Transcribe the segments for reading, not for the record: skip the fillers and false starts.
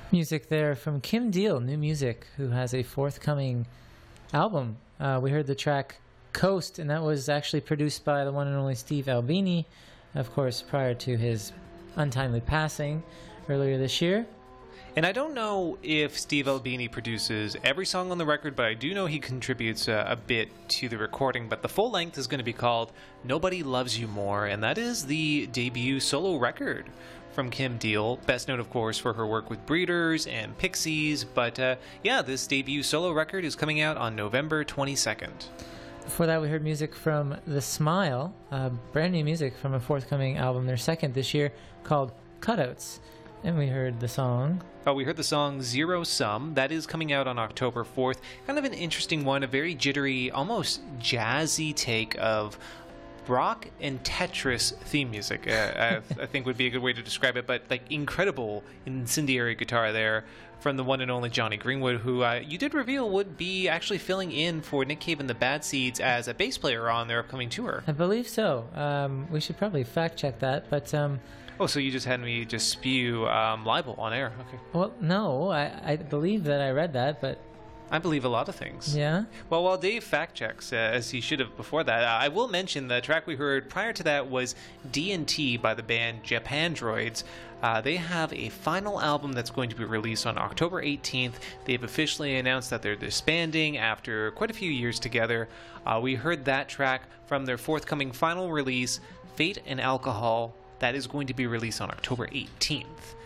Music there from Kim Deal, new music, who has a forthcoming album. We heard the track Coast, and that was actually produced by the one and only Steve Albini, of course, prior to his untimely passing earlier this year. And I don't know if Steve Albini produces every song on the record, but I do know he contributes a bit to the recording. But the full length is going to be called Nobody Loves You More, and that is the debut solo record from Kim Deal, best known, of course, for her work with Breeders and Pixies. But yeah, this debut solo record is coming out on November 22nd. Before that, we heard music from The Smile, brand new music from a forthcoming album, their second this year, called Cutouts. And we heard the song. Oh, we heard the song Zero Sum. That is coming out on October 4th. Kind of an interesting one, a very jittery, almost jazzy take of rock and Tetris theme music, I think would be a good way to describe it, but like incredible incendiary guitar there from the one and only Jonny Greenwood, who you did reveal would be actually filling in for Nick Cave and the Bad Seeds as a bass player on their upcoming tour. I believe so. We should probably fact check that, but... Oh, so you just had me just spew libel on air. Okay. Well, no, I believe that I read that, but... I believe a lot of things. Yeah? Well, while Dave fact-checks, as he should have before that, I will mention the track we heard prior to that was D&T by the band Japandroids. They have a final album that's going to be released on October 18th. They've officially announced that they're disbanding after quite a few years together. We heard that track from their forthcoming final release, Fate and Alcohol. That is going to be released on October 18th.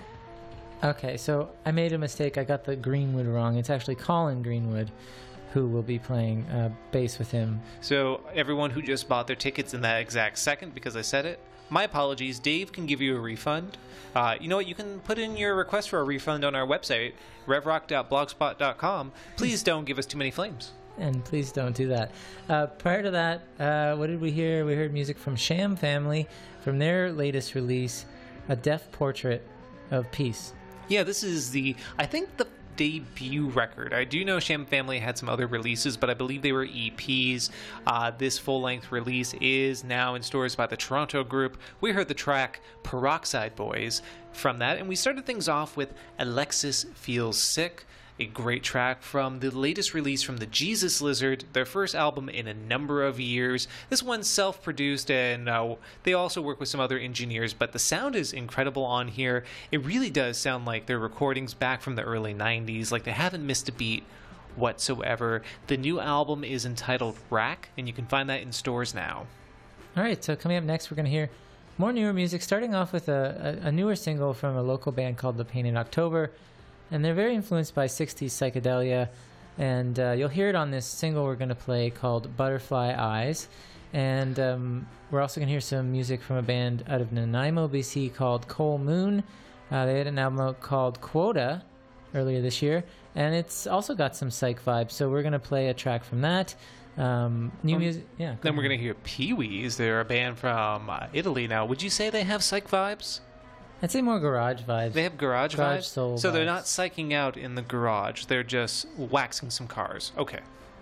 Okay, so I made a mistake. I got the Greenwood wrong. It's actually Colin Greenwood who will be playing bass with him. So everyone who just bought their tickets in that exact second because I said it, my apologies. Dave can give you a refund. You know what? You can put in your request for a refund on our website, revrock.blogspot.com. Please don't give us too many flames. And please don't do that. Prior to that, what did we hear? We heard music from Sham Family from their latest release, A Deaf Portrait of Peace. Yeah, this is I think the debut record. I do know Sham Family had some other releases, but I believe they were EPs. This full-length release is now in stores by the Toronto group. We heard the track Peroxide Boys from that, and we started things off with Alexis Feels Sick, a great track from the latest release from the Jesus Lizard, their first album in a number of years. This one's self-produced, and they also work with some other engineers, but the sound is incredible on here. It really does sound like their recordings back from the early 90s, like they haven't missed a beat whatsoever. The new album is entitled Rack, and you can find that in stores now. All right, so coming up next, we're going to hear more newer music, starting off with a newer single from a local band called The Painted October. And they're very influenced by 60s psychedelia, and you'll hear it on this single we're going to play called Butterfly Eyes. And we're also going to hear some music from a band out of Nanaimo, BC called Coal Moon. They had an album out called Quota earlier this year, and it's also got some psych vibes, so we're going to play a track from that. New music, yeah. Then we're going to hear Pee-wees. They're a band from Italy now. Would you say they have psych vibes? I'd say more garage vibes. They have garage vibes? Soul so vibes. They're not psyching out in the garage. They're just waxing some cars. Okay.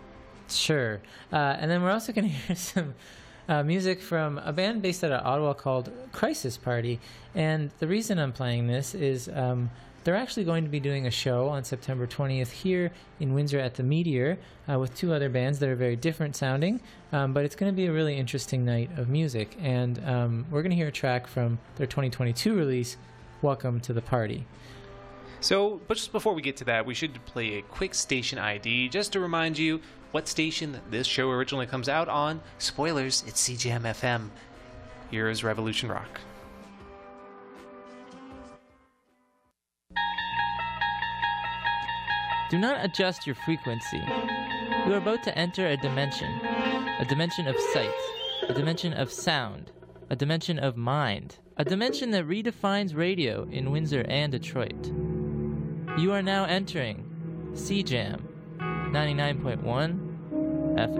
Sure. And then we're also going to hear some music from a band based out of Ottawa called Crisis Party. And the reason I'm playing this is they're actually going to be doing a show on September 20th here in Windsor at the Meteor with two other bands that are very different sounding. But it's going to be a really interesting night of music. And we're going to hear a track from their 2022 release, Welcome to the Party. So, but just before we get to that, we should play a quick station ID just to remind you what station this show originally comes out on. Spoilers, it's CJM FM. Here is Revolution Rock. Do not adjust your frequency. You are about to enter a dimension of sight, a dimension of sound, a dimension of mind, a dimension that redefines radio in Windsor and Detroit. You are now entering CJAM 99.1